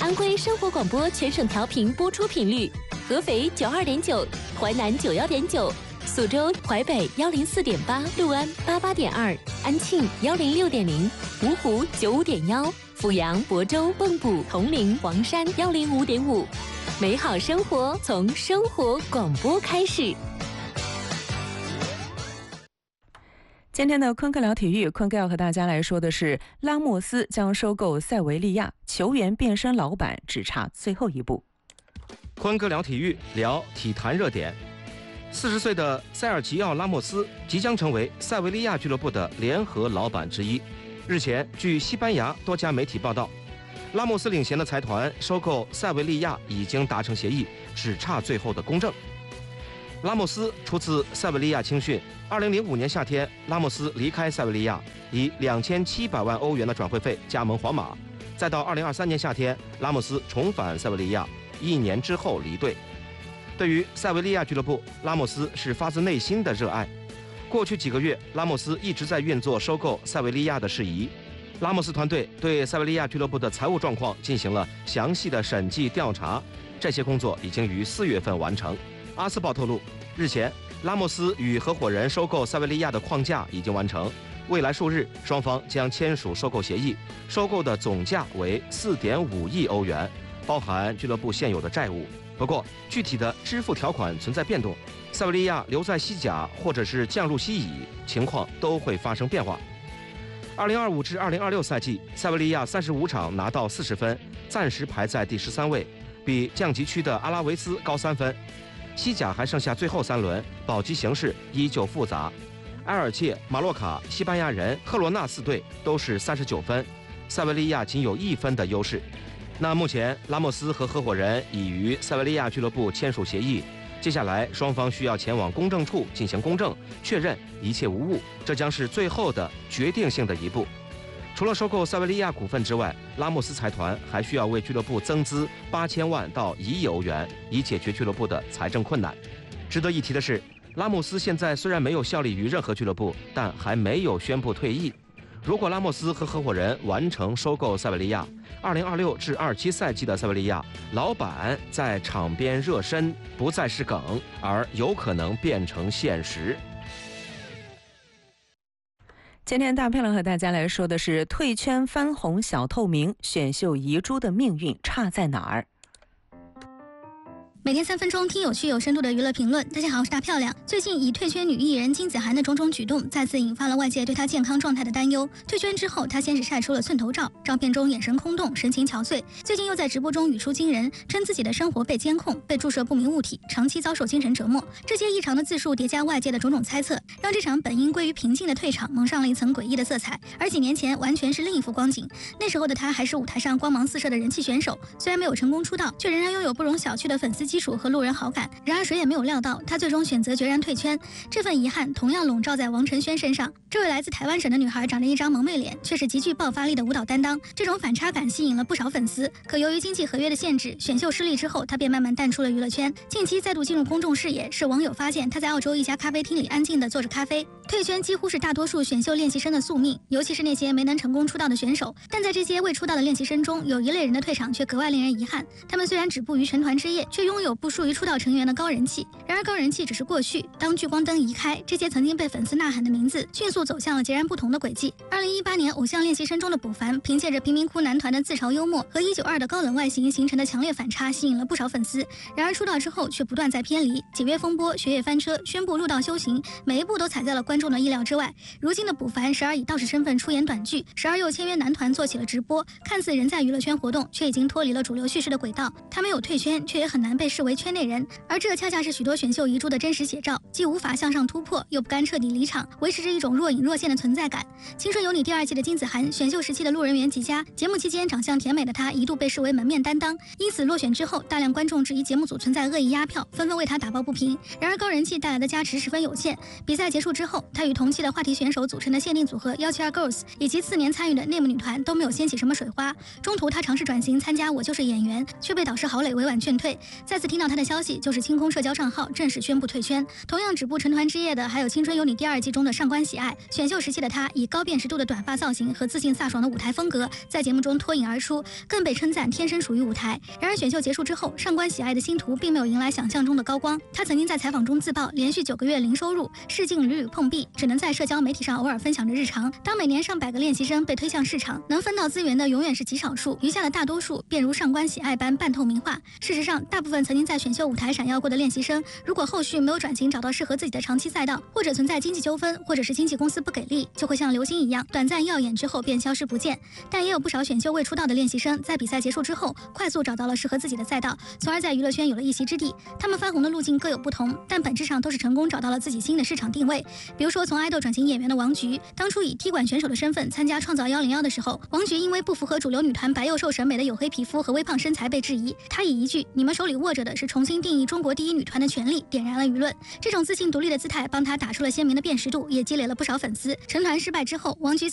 安徽生活广播全省调频播出频率：合肥92.9，淮南91.9，苏州、淮北104.8，六安88.2，安庆106.0，芜湖95.1，阜阳、亳州、蚌埠、铜陵、黄山105.5。美好生活从生活广播开始。 今天的昆哥聊体育，昆哥要和大家来说的是拉莫斯将收购塞维利亚，球员变身老板只差最后一步。 昆哥聊体育，聊体坛热点。40岁的塞尔吉奥·拉莫斯即将成为塞维利亚俱乐部的联合老板之一。日前，据西班牙多家媒体报道，拉莫斯领衔的财团收购塞维利亚已经达成协议，只差最后的公证。拉莫斯出自塞维利亚青训，2005年夏天，拉莫斯离开塞维利亚，以2700万欧元的转会费加盟皇马。再到2023年夏天，拉莫斯重返塞维利亚，1年之后离队。对于塞维利亚俱乐部，拉莫斯是发自内心的热爱。过去几个月，拉莫斯一直在运作收购塞维利亚的事宜。拉莫斯团队对塞维利亚俱乐部的财务状况进行了详细的审计调查，这些工作已经于4月份完成。阿斯报透露，日前拉莫斯与合伙人收购塞维利亚的框架已经完成，未来数日双方将签署收购协议，收购的总价为4.5亿欧元，包含俱乐部现有的债务。不过具体的支付条款存在变动，塞维利亚留在西甲或者是降入西乙，情况都会发生变化。2025至2026赛季，塞维利亚35场拿到40分，暂时排在第13位，比降级区的阿拉维斯高3分。西甲还剩下最后3轮，保级形势依旧复杂。埃尔切、马洛卡、西班牙人、赫罗纳4队都是39分，塞维利亚仅有1分的优势。那目前拉莫斯和合伙人已与塞维利亚俱乐部签署协议，接下来双方需要前往公证处进行公证，确认一切无误，这将是最后的决定性的一步。除了收购塞维利亚股份之外，拉莫斯财团还需要为俱乐部增资8000万到1亿欧元，以解决俱乐部的财政困难。值得一提的是，拉莫斯现在虽然没有效力于任何俱乐部，但还没有宣布退役。如果拉莫斯和合伙人完成收购塞维利亚，2026至27赛季的塞维利亚老板在场边热身不再是梗，而有可能变成现实。 今天大漂亮和大家来说的是退圈翻红小透明，选秀遗珠的命运差在哪儿？ 每天3分钟，听有趣有深度的娱乐评论。大家好，我是大漂亮。最近已退圈女艺人金子涵的种种举动，再次引发了外界对她健康状态的担忧。退圈之后，她先是晒出了寸头照，照片中眼神空洞，神情憔悴。最近又在直播中语出惊人，称自己的生活被监控，被注射不明物体，长期遭受精神折磨。这些异常的自述叠加外界的种种猜测，让这场本应归于平静的退场蒙上了一层诡异的色彩。而几年前完全是另一幅光景，那时候的她还是舞台上光芒四射的人气选手，虽然没有成功出道，却仍然拥有不容小觑的粉丝基础和路人好感。然而谁也没有料到，她最终选择决然退圈。这份遗憾同样笼罩在王晨轩身上。这位来自台湾省的女孩长着一张萌妹脸，却是极具爆发力的舞蹈担当。这种反差感吸引了不少粉丝。可由于经纪合约的限制，选秀失利之后，她便慢慢淡出了娱乐圈。近期再度进入公众视野，是网友发现她在澳洲一家咖啡厅里安静地坐着咖啡。退圈几乎是大多数选秀练习生的宿命，尤其是那些没能成功出道的选手。但在这些未出道的练习生中，有一类人的退场却格外令人遗憾。他们虽然止步于成团之夜，却拥有不输于出道成员的高人气。然而高人气只是过去，当聚光灯移开，这些曾经被粉丝呐喊的名字迅速走向了截然不同的轨迹。2018年偶像练习生中的卜凡，凭借着贫民窟男团的自嘲幽默和192的高冷外形形成的强烈反差，吸引了不少粉丝。然而出道之后却不断在偏离，解约风波、学业翻车、宣布入道修行，每一步都踩在了观众的意料之外。如今的卜凡时而以道士身份出演短剧，时而又签约男团做起了直播，看似仍在娱乐圈活动，却已经脱离了主流叙事的轨道。他没有退圈，却也很难被视为圈内人，而这恰恰是许多选秀遗珠的真实写照，既无法向上突破，又不甘彻底离场，维持着一种若隐若现的存在感。青春有你第2季的金子涵，选秀时期的路人缘极佳，节目期间长相甜美的她一度被视为门面担当，因此落选之后，大量观众质疑节目组存在恶意压票，纷纷为她打抱不平。然而高人气带来的加持十分有限，比赛结束之后， 她与同期的话题选手组成的限定组合172 Girls 以及4年参与的内幕女团都没有掀起什么水花。中途她尝试转型参加《我就是演员》，却被导师郝蕾委婉劝退。再次听到她的消息，就是清空社交账号，正式宣布退圈。同样止步成团之夜的还有《青春有你》第2季中的上官喜爱。选秀时期的她以高辨识度的短发造型和自信飒爽的舞台风格，在节目中脱颖而出，更被称赞天生属于舞台。然而选秀结束之后，上官喜爱的星途并没有迎来想象中的高光。她曾经在采访中自曝，连续9个月零收入，试镜屡屡碰壁，只能在社交媒体上偶尔分享着日常。当每年上百个练习生被推向市场，能分到资源的永远是极少数，余下的大多数便如上官喜爱般半透明化。事实上，大部分曾经在选秀舞台闪耀过的练习生，如果后续没有转型找到适合自己的长期赛道，或者存在经济纠纷，或者是经纪公司不给力，就会像流星一样短暂耀眼之后便消失不见。但也有不少选秀未出道的练习生，在比赛结束之后快速找到了适合自己的赛道，从而在娱乐圈有了一席之地。他们翻红的路径各有不同，但本质上都是成功找到了自己新的市场定位。比如说从爱豆转型演员的王菊，当初以踢馆选手的身份参加创造101的时候，王菊因为不符合主流女团白幼瘦审美的黝黑皮肤和微胖身材被质疑，她以一句你们手里握着的是重新定义中国第一女团的权利点燃了舆论。这种自信独立的姿态帮她打出了鲜明的辨识度，也积累了不少粉丝。成团失败之后，王菊